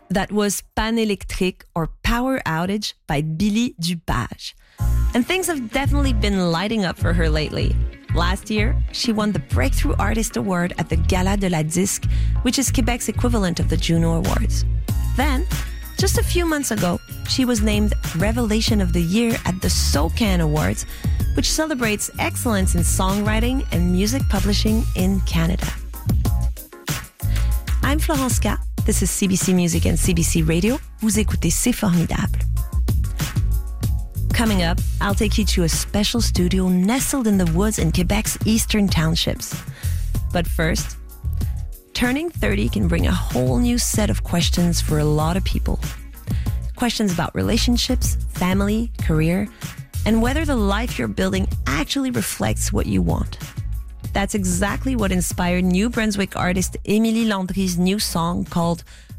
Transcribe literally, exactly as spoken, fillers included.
That was Panne électrique or Power Outage by Billy Dupage. And things have definitely been lighting up for her lately. Last year, she won the Breakthrough Artist Award at the Gala de la Disque, which is Quebec's equivalent of the Juno Awards. Then, just a few months ago, she was named Revelation of the Year at the SOCAN Awards, which celebrates excellence in songwriting and music publishing in Canada. I'm Florence K. This is C B C Music and C B C Radio. Vous écoutez C'est Formidable. Coming up, I'll take you to a special studio nestled in the woods in Quebec's eastern townships. But first, turning thirty can bring a whole new set of questions for a lot of people. Questions about relationships, family, career, and whether the life you're building actually reflects what you want. That's exactly what inspired New Brunswick artist Émilie Landry's new song called